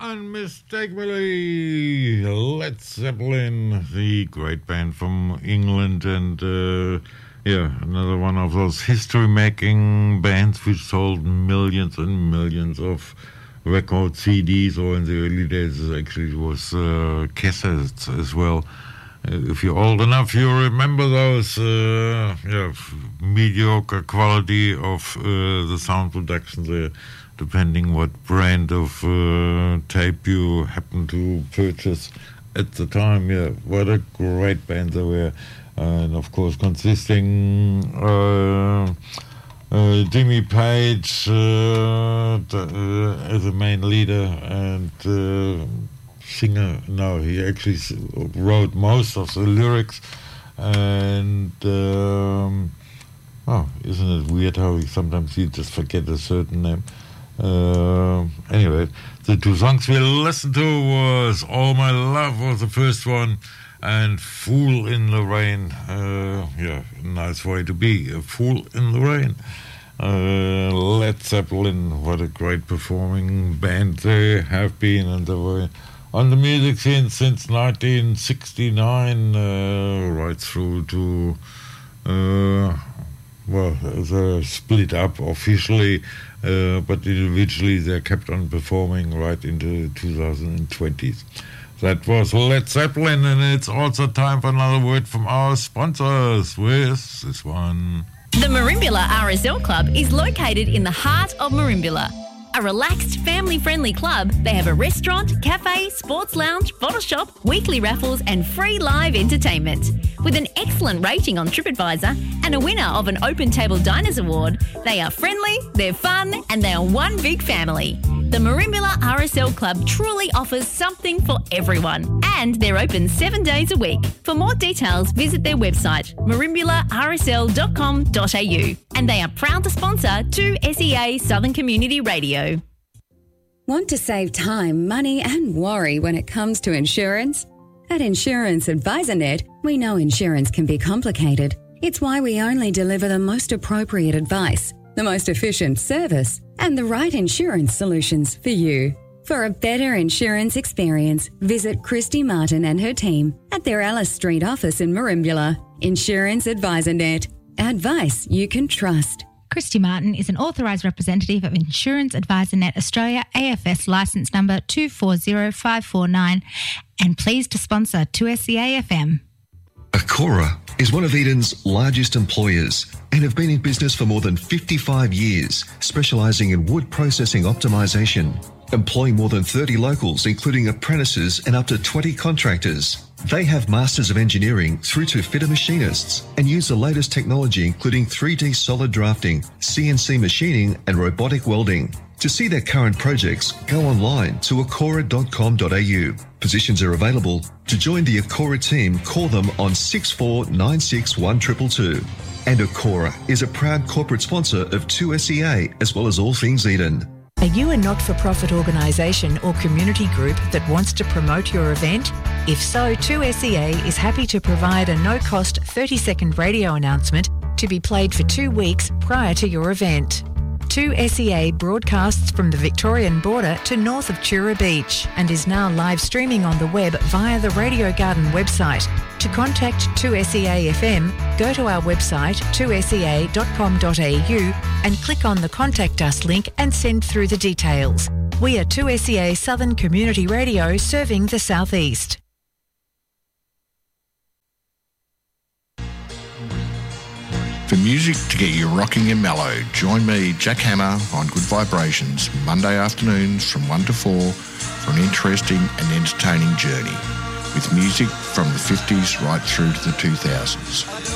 unmistakably Led Zeppelin, the great band from England, and another one of those history-making bands which sold millions and millions of record CDs, or in the early days actually it was cassettes as well. If you're old enough, you remember those mediocre quality of the sound production there, depending what brand of tape you happen to purchase at the time. Yeah, what a great band they were. And of course consisting Jimmy Page as the main leader and singer. No, he actually wrote most of the lyrics. And isn't it weird how sometimes you just forget a certain name? Anyway, the two songs we listened to was All My Love was the first one, and Fool in the Rain. Nice way to be, a fool in the rain. Led Zeppelin, what a great performing band they have been, and they were on the music scene since 1969, right through to they split up officially, but individually they kept on performing right into 2020s. That was Led Zeppelin, and it's also time for another word from our sponsors with this one. The Merimbula RSL Club is located in the heart of Merimbula. A relaxed, family-friendly club, they have a restaurant, cafe, sports lounge, bottle shop, weekly raffles and free live entertainment. With an excellent rating on TripAdvisor and a winner of an Open Table Diners Award, they are friendly, they're fun and they are one big family. The Merimbula RSL Club truly offers something for everyone, and they're open 7 days a week. For more details, visit their website, merimbularsl.com.au, and they are proud to sponsor 2SEA Southern Community Radio. Want to save time, money and worry when it comes to insurance? At Insurance AdvisorNet, we know insurance can be complicated. It's why we only deliver the most appropriate advice, the most efficient service, and the right insurance solutions for you. For a better insurance experience, visit Christy Martin and her team at their Alice Street office in Merimbula. Insurance AdvisorNet. Advice you can trust. Christy Martin is an authorised representative of Insurance AdvisorNet Australia, AFS licence number 240549, and pleased to sponsor 2SEA FM. Acora is one of Eden's largest employers and have been in business for more than 55 years, specialising in wood processing optimisation, employing more than 30 locals, including apprentices and up to 20 contractors. They have Masters of Engineering through to fitter machinists and use the latest technology, including 3D solid drafting, CNC machining and robotic welding. To see their current projects, go online to acora.com.au. Positions are available. To join the Acora team, call them on 64961222. And Acora is a proud corporate sponsor of 2SEA as well as all things Eden. Are you a not-for-profit organisation or community group that wants to promote your event? If so, 2SEA is happy to provide a no-cost 30-second radio announcement to be played for 2 weeks prior to your event. 2SEA broadcasts from the Victorian border to north of Tura Beach and is now live streaming on the web via the Radio Garden website. To contact 2SEA FM, go to our website 2sea.com.au and click on the Contact Us link and send through the details. We are 2SEA Southern Community Radio serving the South East. For music to get you rocking and mellow, join me, Jack Hammer, on Good Vibrations, Monday afternoons from 1 to 4 for an interesting and entertaining journey with music from the 50s right through to the 2000s.